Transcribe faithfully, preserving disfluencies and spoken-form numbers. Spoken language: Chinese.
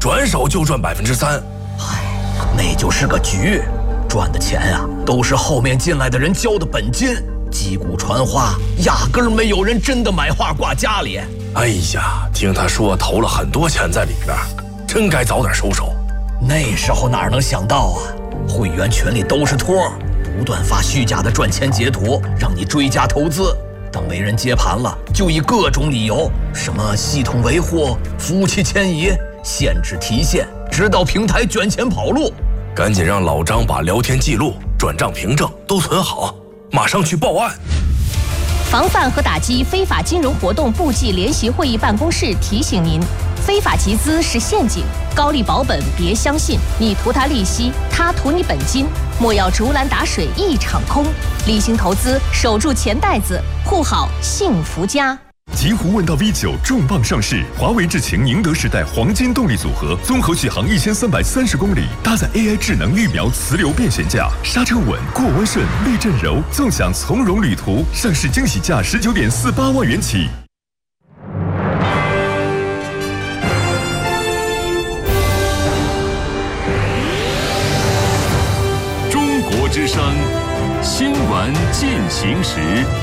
转手就赚百分之三。 唉，那就是个局，赚的钱啊，都是后面进来的人交的本金，击鼓传花，压根儿没有人真的买画挂家里。 哎呀，听他说投了很多钱在里边，真该早点收手。 那时候哪能想到啊，会员群里都是托，不断发虚假的赚钱截图，让你追加投资。等没人接盘了，就以各种理由，什么系统维护、服务器迁移、限制提现，直到平台卷钱跑路。 赶紧让老张把聊天记录、转账凭证都存好，马上去报案。 防范和打击非法金融活动部际联席会议办公室提醒您：非法集资是陷阱，高利保本别相信，你图他利息，他图你本金，莫要竹篮打水一场空。理性投资，守住钱袋子，护好幸福家。 极狐问道 V 九重磅上市，华为智擎宁德时代黄金动力组合，综合续航一千三百三十公里，搭载 A I 智能预瞄磁流变悬架，刹车稳，过弯顺，避震柔，纵享从容旅途。上市惊喜价十九点四八万元起。 中国之声，新闻进行时。